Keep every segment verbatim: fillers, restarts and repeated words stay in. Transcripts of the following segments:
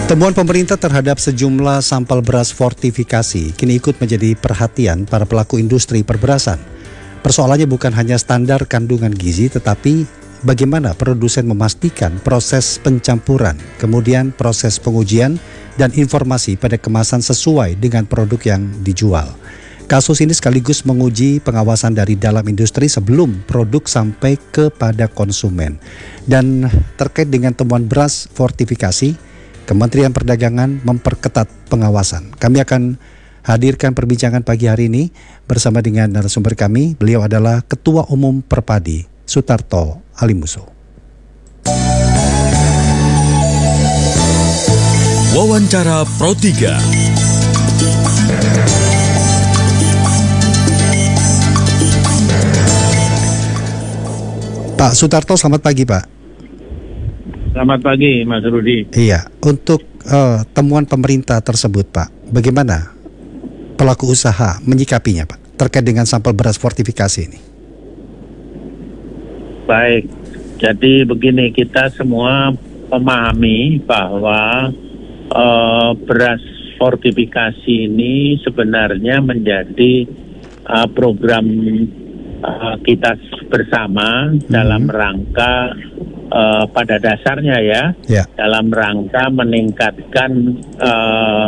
Temuan pemerintah terhadap sejumlah sampel beras fortifikasi kini ikut menjadi perhatian para pelaku industri perberasan. Persoalannya bukan hanya standar kandungan gizi, tetapi bagaimana produsen memastikan proses pencampuran, kemudian proses pengujian dan informasi pada kemasan sesuai dengan produk yang dijual. Kasus ini sekaligus menguji pengawasan dari dalam industri sebelum produk sampai kepada konsumen. Dan terkait dengan temuan beras fortifikasi, Kementerian Perdagangan memperketat pengawasan. Kami akan hadirkan perbincangan pagi hari ini bersama dengan narasumber kami. Beliau adalah Ketua Umum Perpadi, Sutarto Alimuso. Wawancara Pro tiga. Pak Sutarto, selamat pagi Pak. Selamat pagi, Mas Rudi. Iya, untuk uh, temuan pemerintah tersebut, Pak, bagaimana pelaku usaha menyikapinya, Pak, terkait dengan sampel beras fortifikasi ini? Baik, jadi begini, kita semua memahami bahwa uh, beras fortifikasi ini sebenarnya menjadi uh, program uh, kita bersama hmm. dalam rangka Uh, pada dasarnya ya, yeah. dalam rangka meningkatkan uh,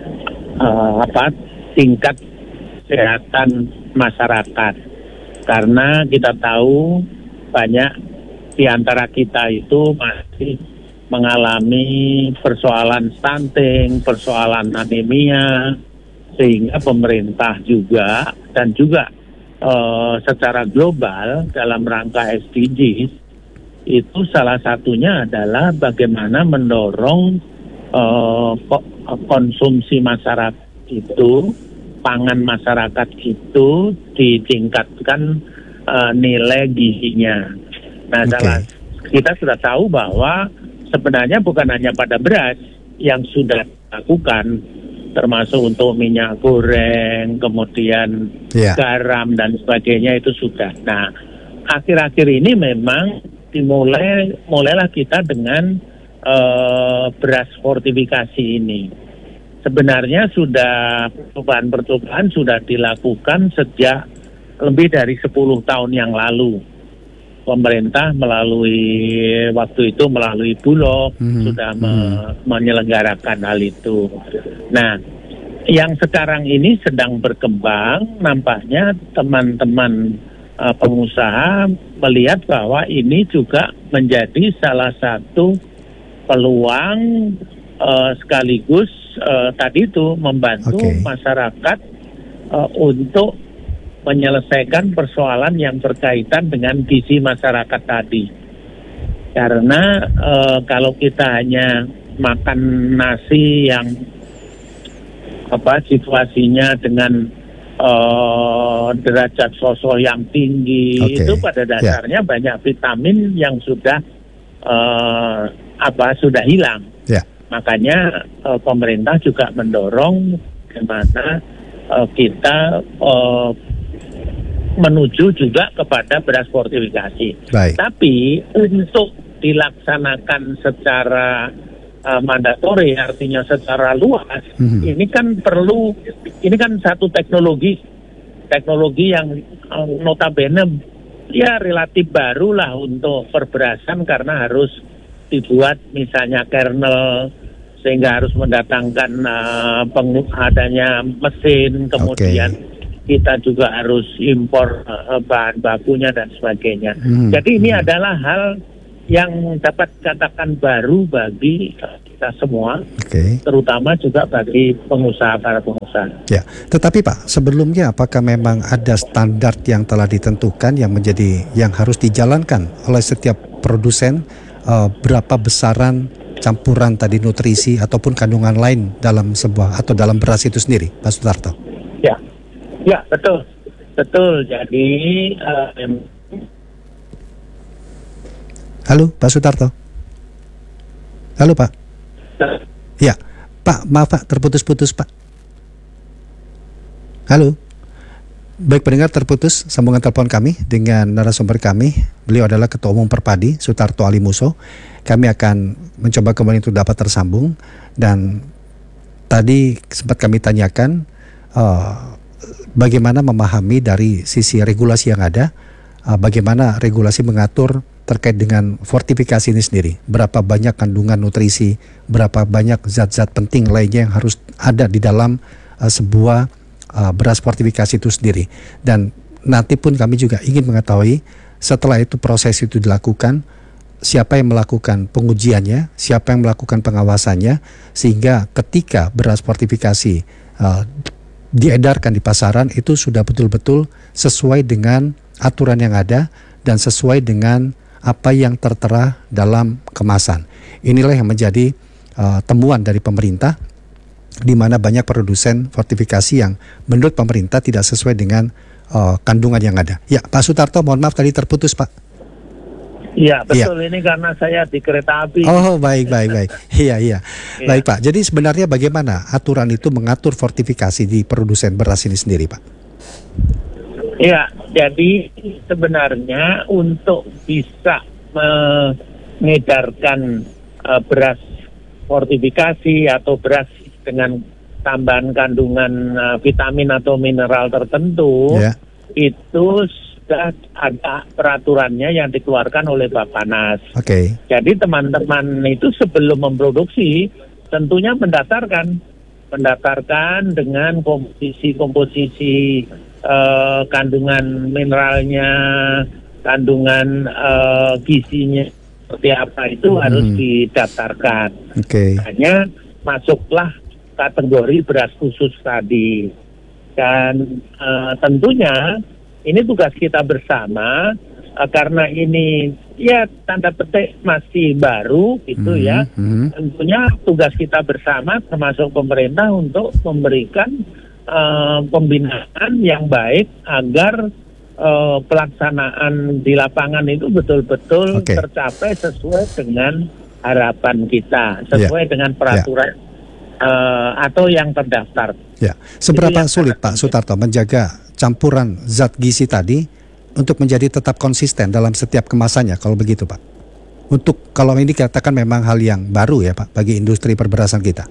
uh, apa tingkat kesehatan masyarakat, karena kita tahu banyak di antara kita itu masih mengalami persoalan stunting, persoalan anemia, sehingga pemerintah juga dan juga uh, secara global dalam rangka S D Gs itu salah satunya adalah bagaimana mendorong uh, konsumsi masyarakat itu, pangan masyarakat itu ditingkatkan uh, nilai gizinya. Nah, okay. salah, kita sudah tahu bahwa sebenarnya bukan hanya pada beras yang sudah dilakukan, termasuk untuk minyak goreng, kemudian yeah. garam dan sebagainya itu sudah. Nah, akhir-akhir ini memang dimulai mulailah kita dengan uh, beras fortifikasi ini. Sebenarnya sudah percobaan-percobaan sudah dilakukan sejak lebih dari sepuluh tahun yang lalu. Pemerintah melalui waktu itu melalui Bulog hmm. sudah me- menyelenggarakan hal itu. Nah, yang sekarang ini sedang berkembang, nampaknya teman-teman Uh, pengusaha melihat bahwa ini juga menjadi salah satu peluang uh, sekaligus uh, tadi itu membantu okay. masyarakat uh, untuk menyelesaikan persoalan yang berkaitan dengan gizi masyarakat tadi. Karena uh, kalau kita hanya makan nasi yang apa situasinya dengan Uh, derajat fosfor yang tinggi, okay. itu pada dasarnya yeah. banyak vitamin yang sudah uh, apa sudah hilang. Yeah. Makanya uh, pemerintah juga mendorong bagaimana uh, kita uh, menuju juga kepada beras fortifikasi. Baik. Tapi untuk dilaksanakan secara Uh, mandatori, artinya secara luas, mm-hmm. ini kan perlu, ini kan satu teknologi, teknologi yang uh, notabene ya relatif baru lah untuk perberasan, karena harus dibuat misalnya kernel, sehingga harus mendatangkan uh, peng- adanya mesin, kemudian okay. kita juga harus impor uh, bahan bakunya dan sebagainya. Mm-hmm. Jadi ini mm-hmm. adalah hal yang dapat dikatakan baru bagi kita semua, okay. terutama juga bagi pengusaha, para pengusaha. Ya, tetapi Pak, sebelumnya apakah memang ada standar yang telah ditentukan yang menjadi yang harus dijalankan oleh setiap produsen, uh, berapa besaran campuran tadi nutrisi ataupun kandungan lain dalam sebuah atau dalam beras itu sendiri, Pak Sutarto? Ya, ya betul, betul. Jadi uh, halo, Pak Sutarto. Halo, Pak. Ya, Pak, maaf Pak, terputus-putus Pak. Halo. Baik pendengar, terputus sambungan telepon kami dengan narasumber kami. Beliau adalah Ketua Umum Perpadi, Sutarto Alimuso. Kami akan mencoba kembali untuk dapat tersambung. Dan tadi sempat kami tanyakan uh, bagaimana memahami dari sisi regulasi yang ada, uh, bagaimana regulasi mengatur terkait dengan fortifikasi ini sendiri. Berapa banyak kandungan nutrisi, berapa banyak zat-zat penting lainnya yang harus ada di dalam uh, sebuah Uh, beras fortifikasi itu sendiri. Dan nanti pun kami juga ingin mengetahui setelah itu proses itu dilakukan, siapa yang melakukan pengujiannya, siapa yang melakukan pengawasannya, sehingga ketika beras fortifikasi uh, diedarkan di pasaran itu sudah betul-betul sesuai dengan aturan yang ada dan sesuai dengan apa yang tertera dalam kemasan. Inilah yang menjadi uh, temuan dari pemerintah, di mana banyak produsen fortifikasi yang menurut pemerintah tidak sesuai dengan uh, kandungan yang ada. Ya, Pak Sutarto, mohon maaf tadi terputus, Pak. Iya, betul. Ya. Ini karena saya di kereta api. Oh, baik, baik, baik. Iya, iya. Baik, Pak. Jadi sebenarnya bagaimana aturan itu mengatur fortifikasi di produsen beras ini sendiri, Pak? Iya, jadi sebenarnya untuk bisa mengedarkan uh, beras fortifikasi atau beras dengan tambahan kandungan uh, vitamin atau mineral tertentu, yeah. itu sudah ada peraturannya yang dikeluarkan oleh Bappenas. Oke. Okay. Jadi teman-teman itu sebelum memproduksi tentunya mendaftarkan, mendaftarkan dengan komposisi-komposisi uh, kandungan mineralnya, kandungan uh, gizinya seperti apa itu hmm. harus didaftarkan. Oke. Okay. Hanya masuklah kategori beras khusus tadi, dan uh, tentunya ini tugas kita bersama uh, karena ini ya tanda petik masih baru gitu mm-hmm. ya, mm-hmm. tentunya tugas kita bersama termasuk pemerintah untuk memberikan uh, pembinaan yang baik agar uh, pelaksanaan di lapangan itu betul-betul okay. tercapai sesuai dengan harapan kita, sesuai yeah. dengan peraturan yeah. Uh, atau yang terdaftar. Ya, seberapa sulit Pak Sutarto menjaga campuran zat gizi tadi untuk menjadi tetap konsisten dalam setiap kemasannya kalau begitu, Pak? Untuk kalau ini dikatakan memang hal yang baru ya, Pak, bagi industri perberasan kita.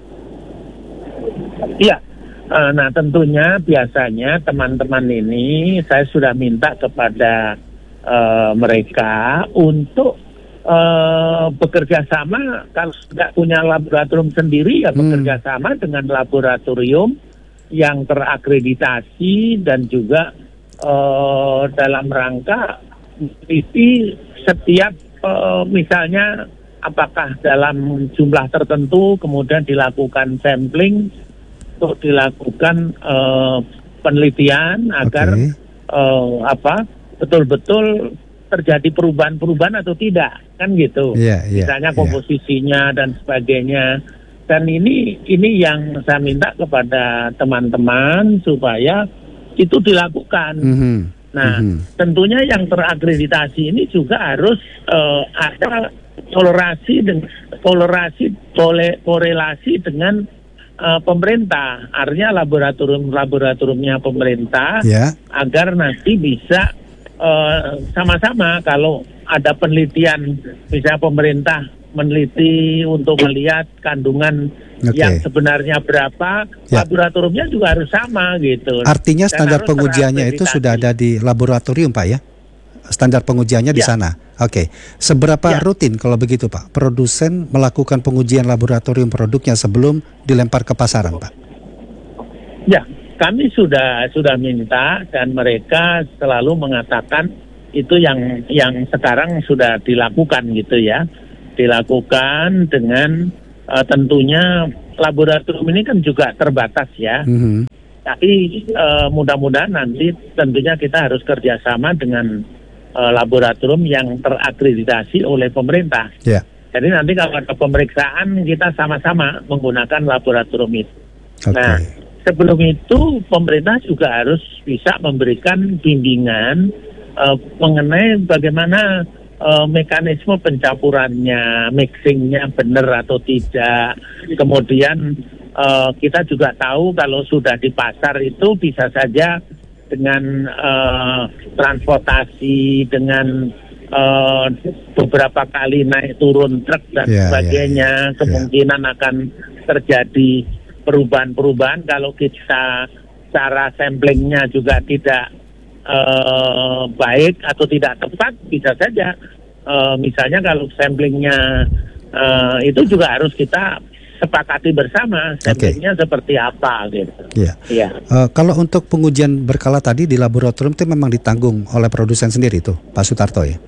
Iya. Uh, nah, tentunya biasanya teman-teman ini saya sudah minta kepada uh, mereka untuk Uh, bekerja sama, kalau tidak punya laboratorium sendiri ya hmm. bekerja sama dengan laboratorium yang terakreditasi dan juga uh, dalam rangka meneliti setiap uh, misalnya apakah dalam jumlah tertentu kemudian dilakukan sampling untuk dilakukan uh, penelitian agar okay. uh, apa betul-betul terjadi perubahan-perubahan atau tidak, kan gitu. Yeah, yeah, misalnya komposisinya yeah. dan sebagainya. Dan ini ini yang saya minta kepada teman-teman supaya itu dilakukan. Mm-hmm. Nah, mm-hmm. tentunya yang terakreditasi ini juga harus uh, ada tolerasi dengan tolerasi tole, korelasi dengan uh, pemerintah. Artinya laboratorium-laboratoriumnya pemerintah yeah. agar nanti bisa Uh, sama-sama kalau ada penelitian, misalnya pemerintah meneliti untuk melihat kandungan okay. yang sebenarnya berapa, ya. laboratoriumnya juga harus sama gitu. Artinya standar pengujiannya itu sudah ada di laboratorium, Pak ya? Standar pengujiannya ya. di sana. Oke. Okay. Seberapa ya. rutin kalau begitu, Pak, produsen melakukan pengujian laboratorium produknya sebelum dilempar ke pasaran, Pak? Ya. Kami sudah sudah minta dan mereka selalu mengatakan itu yang yang sekarang sudah dilakukan gitu ya, dilakukan dengan uh, tentunya laboratorium ini kan juga terbatas ya, mm-hmm. tapi uh, mudah-mudahan nanti tentunya kita harus kerjasama dengan uh, laboratorium yang terakreditasi oleh pemerintah. Yeah. Jadi nanti kalau ada pemeriksaan kita sama-sama menggunakan laboratorium itu. Okay. Nah. Sebelum itu pemerintah juga harus bisa memberikan bimbingan uh, mengenai bagaimana uh, mekanisme pencampurannya, mixingnya benar atau tidak. Kemudian uh, kita juga tahu kalau sudah di pasar itu bisa saja dengan uh, transportasi, dengan uh, beberapa kali naik turun truk dan Yeah, sebagainya, yeah, yeah. kemungkinan yeah. akan terjadi perubahan-perubahan kalau kita cara samplingnya juga tidak uh, baik atau tidak tepat, bisa saja uh, misalnya kalau samplingnya uh, itu juga harus kita sepakati bersama samplingnya okay. seperti apa gitu. Iya. Iya. Uh, kalau untuk pengujian berkala tadi di laboratorium itu memang ditanggung oleh produsen sendiri tuh, Pak Sutarto ya?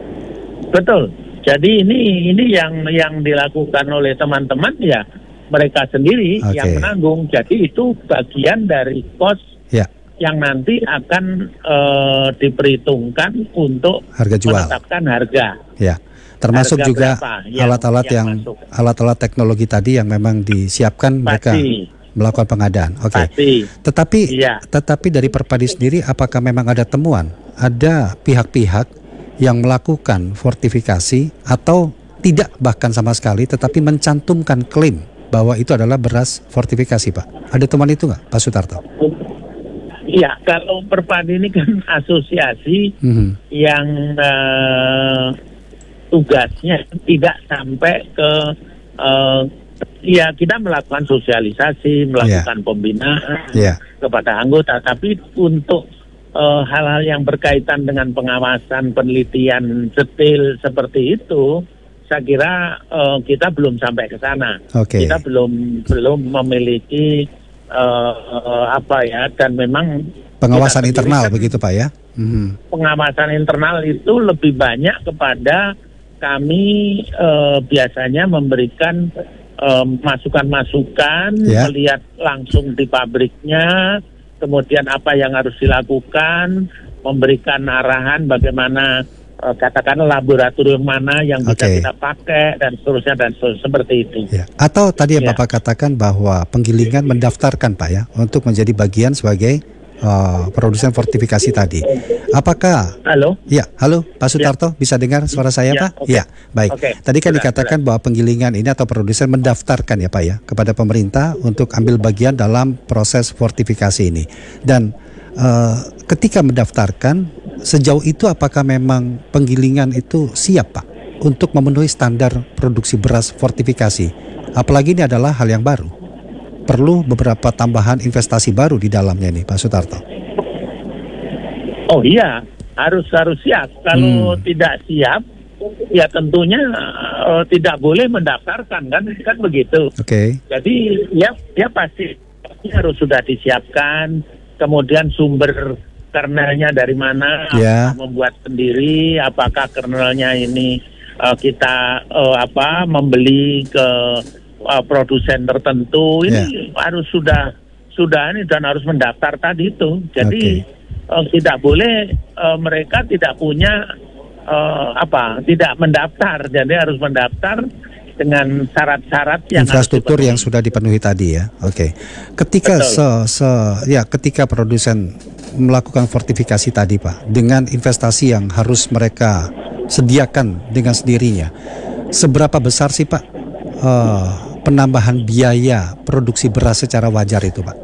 Betul. Jadi ini ini yang yang dilakukan oleh teman-teman ya mereka sendiri okay. yang menanggung. Jadi itu bagian dari kos ya. yang nanti akan uh, diperhitungkan untuk harga jual. menetapkan harga. Ya. Termasuk harga juga alat-alat yang, yang alat-alat teknologi tadi yang memang disiapkan. Pasti. Mereka melakukan pengadaan. Oke. Okay. Tetapi ya. tetapi dari Perpadi sendiri apakah memang ada temuan ada pihak-pihak yang melakukan fortifikasi atau tidak bahkan sama sekali tetapi mencantumkan klaim bahwa itu adalah beras fortifikasi, Pak? Ada temuan itu nggak, Pak Sutarto? Iya, kalau Perpadi ini kan asosiasi mm-hmm. yang uh, tugasnya tidak sampai ke uh, ya kita melakukan sosialisasi, melakukan yeah. pembinaan yeah. kepada anggota, tapi untuk uh, hal-hal yang berkaitan dengan pengawasan, penelitian detail seperti itu, saya kira uh, kita belum sampai ke sana. Okay. Kita belum belum memiliki uh, uh, apa ya, dan memang pengawasan internal begitu, Pak ya. Mm-hmm. Pengawasan internal itu lebih banyak kepada kami eh, biasanya memberikan eh, masukan-masukan, yeah. melihat langsung di pabriknya, kemudian apa yang harus dilakukan, memberikan arahan bagaimana eh, katakanlah laboratorium mana yang bisa okay. kita pakai dan seterusnya dan seterusnya, seperti itu. Yeah. Atau tadi yang yeah. Bapak katakan bahwa penggilingan mendaftarkan, Pak ya, untuk menjadi bagian sebagai Uh, produsen fortifikasi tadi. Apakah? Halo. Ya, halo Pak Sutarto, ya. Bisa dengar suara saya, ya, Pak? Okay. Ya, baik. Okay. Tadi kan sudah, dikatakan sudah. bahwa penggilingan ini atau produsen mendaftarkan ya, Pak ya, kepada pemerintah untuk ambil bagian dalam proses fortifikasi ini. Dan uh, ketika mendaftarkan, sejauh itu apakah memang penggilingan itu siap, Pak, untuk memenuhi standar produksi beras fortifikasi? Apalagi ini adalah hal yang baru. Perlu beberapa tambahan investasi baru di dalamnya nih, Pak Sutarto. Oh iya, harus harus siap. Kalau hmm. tidak siap, ya tentunya uh, tidak boleh mendaftarkan, kan kan begitu. Oke. Okay. Jadi ya ya pasti harus sudah disiapkan. Kemudian sumber kernelnya dari mana? Yeah. Apakah membuat sendiri? Apakah kernelnya ini uh, kita uh, apa membeli ke Uh, produsen tertentu ini yeah. harus sudah sudah ini dan harus mendaftar tadi itu. Jadi okay. uh, tidak boleh uh, mereka tidak punya uh, apa tidak mendaftar. Jadi harus mendaftar dengan syarat-syarat yang infrastruktur yang sudah dipenuhi tadi ya. Oke. Okay. Ketika se, se ya ketika produsen melakukan fortifikasi tadi, Pak, dengan investasi yang harus mereka sediakan dengan sendirinya, seberapa besar sih, Pak, uh, penambahan biaya produksi beras secara wajar itu, Pak?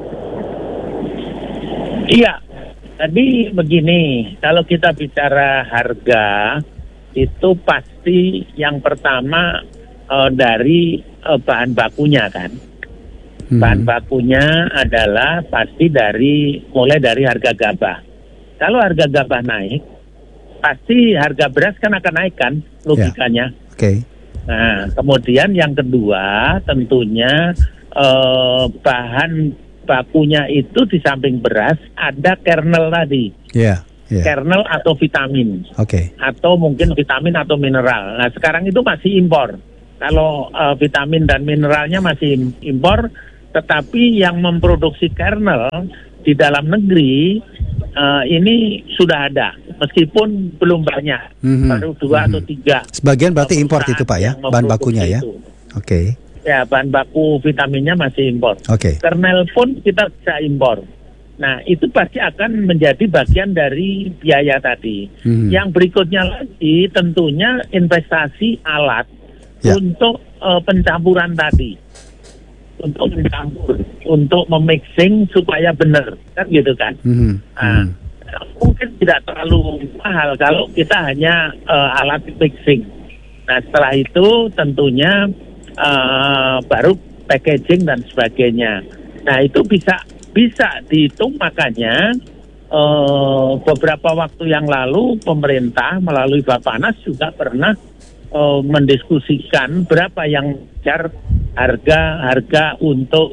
Iya, tadi begini, kalau kita bicara harga, itu pasti yang pertama uh, dari uh, bahan bakunya kan. Hmm. Bahan bakunya adalah pasti dari, mulai dari harga gabah. Kalau harga gabah naik, pasti harga beras kan akan naik kan, logikanya. Yeah. Oke. Okay. Nah, kemudian yang kedua tentunya eh, bahan bakunya itu di samping beras ada kernel tadi, yeah, yeah. kernel atau vitamin, okay. atau mungkin vitamin atau mineral. Nah sekarang itu masih impor. Kalau eh, vitamin dan mineralnya masih impor, tetapi yang memproduksi kernel di dalam negeri uh, ini sudah ada, meskipun belum banyak, mm-hmm. baru dua mm-hmm. atau tiga. Sebagian berarti impor itu, Pak ya, bahan bakunya ya. Oke. Okay. Ya, bahan baku vitaminnya masih impor. Oke. Okay. Kernel pun kita bisa impor. Nah, itu pasti akan menjadi bagian dari biaya tadi. Mm-hmm. Yang berikutnya lagi tentunya investasi alat yeah. untuk uh, pencampuran tadi. untuk mencampur, untuk memixing supaya benar, kan gitu kan. Mhm. Nah, mungkin tidak terlalu mahal kalau kita hanya uh, alat mixing. Nah setelah itu tentunya uh, baru packaging dan sebagainya. Nah itu bisa bisa dihitung, makanya uh, beberapa waktu yang lalu pemerintah melalui Bappenas juga pernah uh, mendiskusikan berapa yang wajar harga-harga untuk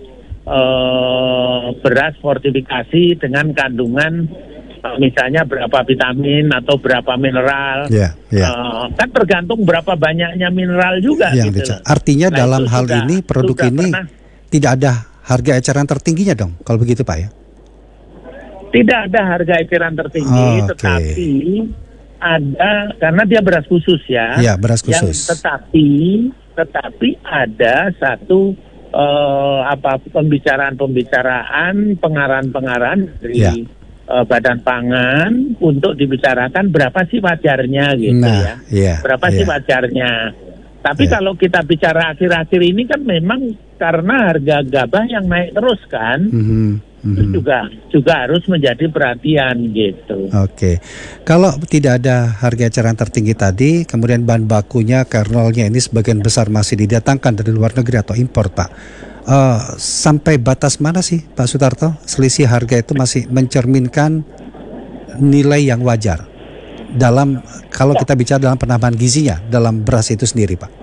uh, beras fortifikasi dengan kandungan misalnya berapa vitamin atau berapa mineral, yeah, yeah. Uh, kan tergantung berapa banyaknya mineral juga. Yang gitu. Artinya nah, dalam hal sudah, ini produk ini pernah, tidak ada harga eceran tertingginya dong, kalau begitu Pak ya? Tidak ada harga eceran tertinggi, oh, tetapi okay. ada karena dia beras khusus ya. Ya, beras khusus. Yang, tetapi tetapi ada satu uh, apa pembicaraan-pembicaraan, pengarahan-pengarahan dari ya. Badan Pangan untuk dibicarakan berapa sih wajarnya gitu nah, ya, yeah, berapa yeah. sih wajarnya. Tapi yeah. kalau kita bicara akhir-akhir ini kan memang karena harga gabah yang naik terus kan, mm-hmm. Mm-hmm. itu juga juga harus menjadi perhatian gitu. Oke, okay. Kalau tidak ada harga eceran tertinggi tadi, kemudian bahan bakunya, kernelnya ini sebagian besar masih didatangkan dari luar negeri atau impor, Pak. Uh, sampai batas mana sih Pak Sutarto selisih harga itu masih mencerminkan nilai yang wajar dalam kalau kita bicara dalam penambahan gizinya dalam beras itu sendiri, Pak?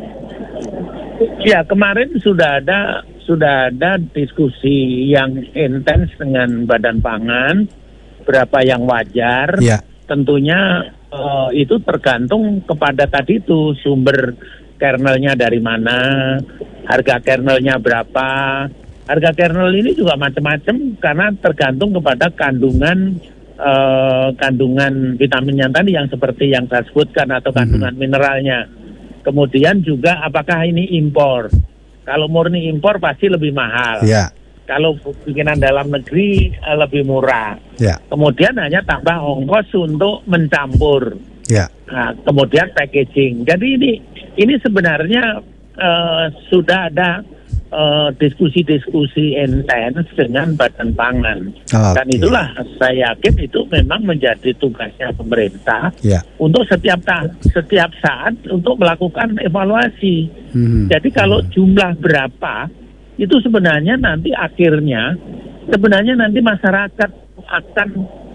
Ya, kemarin sudah ada sudah ada diskusi yang intens dengan Badan Pangan berapa yang wajar. Ya. Tentunya uh, itu tergantung kepada tadi itu sumber kernelnya dari mana, harga kernelnya berapa. Harga kernel ini juga macam-macam karena tergantung kepada kandungan uh, kandungan vitaminnya tadi yang seperti yang saya sebutkan atau kandungan mm-hmm. mineralnya. Kemudian juga apakah ini impor? Kalau murni impor pasti lebih mahal. Yeah. Kalau bikinan dalam negeri uh, lebih murah. Yeah. Kemudian hanya tambah ongkos untuk mencampur. Yeah. Nah, kemudian packaging. Jadi ini ini sebenarnya uh, sudah ada uh, diskusi-diskusi intens dengan Badan Pangan. Okay. Dan itulah saya yakin itu memang menjadi tugasnya pemerintah yeah. untuk setiap ta- setiap saat untuk melakukan evaluasi. Hmm. Jadi kalau hmm. jumlah berapa itu sebenarnya nanti akhirnya sebenarnya nanti masyarakat akan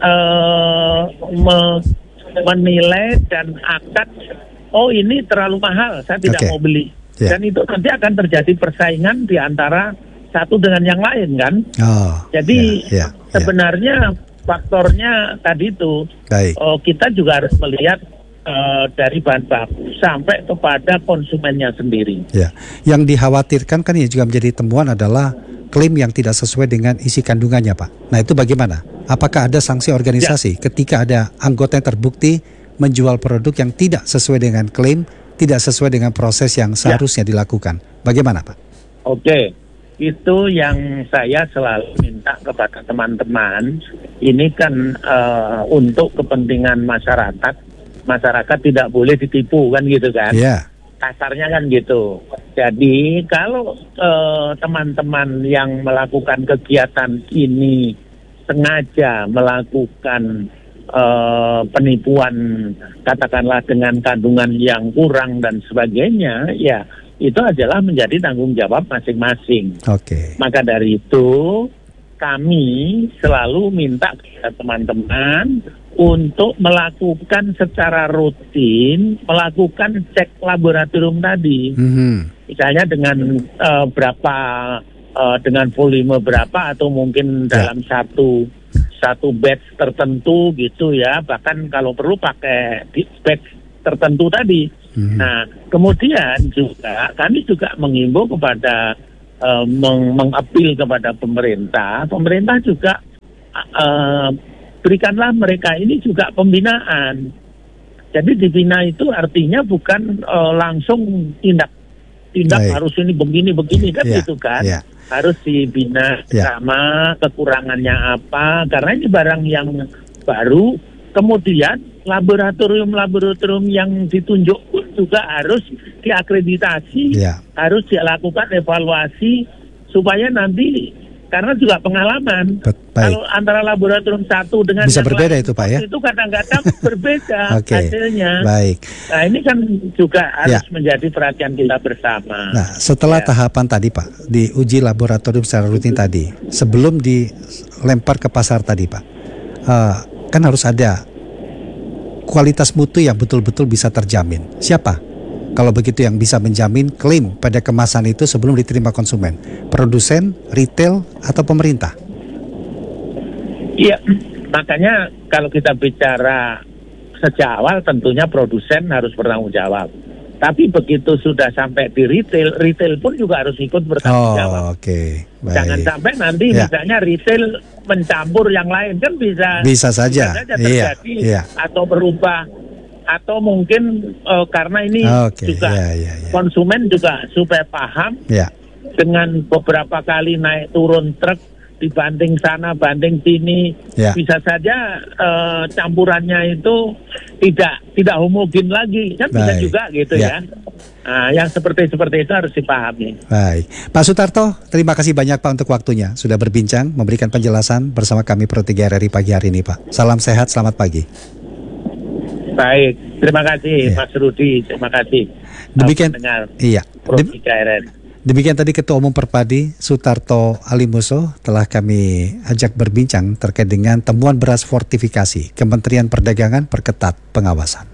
uh, me- menilai dan akan oh ini terlalu mahal, saya tidak okay. mau beli. Yeah. Dan itu nanti akan terjadi persaingan di antara satu dengan yang lain kan. Oh, Jadi yeah, yeah, sebenarnya yeah. faktornya tadi itu oh, kita juga harus melihat uh, dari bahan baku sampai kepada konsumennya sendiri. Yeah. Yang dikhawatirkan kan yang juga menjadi temuan adalah klaim yang tidak sesuai dengan isi kandungannya, Pak. Nah itu bagaimana? Apakah ada sanksi organisasi ya. ketika ada anggota yang terbukti menjual produk yang tidak sesuai dengan klaim, tidak sesuai dengan proses yang seharusnya ya. dilakukan? Bagaimana, Pak? Oke, itu yang saya selalu minta kepada teman-teman. Ini kan uh, untuk kepentingan masyarakat. Masyarakat tidak boleh ditipu kan gitu kan? Iya. Kasarnya kan gitu. Jadi kalau uh, teman-teman yang melakukan kegiatan ini sengaja melakukan uh, penipuan katakanlah dengan kandungan yang kurang dan sebagainya, ya itu adalah menjadi tanggung jawab masing-masing. Oke. Okay. Maka dari itu kami selalu minta kepada teman-teman untuk melakukan secara rutin, melakukan cek laboratorium tadi. Mm-hmm. Misalnya dengan uh, berapa Uh, dengan volume berapa atau mungkin ya. dalam satu satu batch tertentu gitu ya, bahkan kalau perlu pakai batch tertentu tadi. Mm-hmm. Nah kemudian juga kami juga mengimbau kepada uh, meng- mengapil kepada pemerintah, pemerintah juga uh, berikanlah mereka ini juga pembinaan. Jadi dibina itu artinya bukan uh, langsung tindak tindak Baik. harus ini begini begini kan yeah. gitu kan. Yeah. Harus dibina ya. sama kekurangannya apa, karena ini barang yang baru. Kemudian laboratorium-laboratorium yang ditunjuk pun juga harus diakreditasi, ya. harus dilakukan evaluasi supaya nanti karena juga pengalaman. Bet- baik. Kalau antara laboratorium satu dengan Bisa yang berbeda lain, itu, Pak, ya? Itu kadang-kadang berbeda Oke. hasilnya. Baik. Nah ini kan juga harus Ya. menjadi perhatian kita bersama. Nah, setelah Ya. tahapan tadi Pak, diuji laboratorium secara rutin tadi, sebelum dilempar ke pasar tadi Pak, eh, kan harus ada kualitas mutu yang betul-betul bisa terjamin. Siapa? Kalau begitu yang bisa menjamin klaim pada kemasan itu sebelum diterima konsumen? Produsen, retail, atau pemerintah? Iya, makanya kalau kita bicara sejak awal tentunya produsen harus bertanggung jawab. Tapi begitu sudah sampai di retail, retail pun juga harus ikut bertanggung jawab. Oh, oke. Baik. Jangan sampai nanti Ya. misalnya retail mencampur yang lain, kan bisa Bisa saja. bisa Iya, terjadi iya. atau berubah, atau mungkin eh, karena ini Oke, juga iya, iya, iya. konsumen juga supaya paham Ya, dengan beberapa kali naik turun truk dibanding sana banding sini, Ya. bisa saja eh, campurannya itu tidak tidak homogen lagi, kan bisa Baik. juga gitu Ya. ya. Nah, yang seperti seperti itu harus dipahami. baik. Pak Sutarto, terima kasih banyak Pak untuk waktunya. Sudah berbincang, memberikan penjelasan bersama kami Pro tiga R R I pagi hari ini Pak. Salam sehat, selamat pagi. Baik, terima kasih Ya. Mas Rudi, terima kasih. Demikian, Dengar iya. Pro Dem- tiga R R I. Demikian tadi Ketua Umum Perpadi Sutarto Alimuso telah kami ajak berbincang terkait dengan temuan beras fortifikasi. Kementerian Perdagangan perketat pengawasan.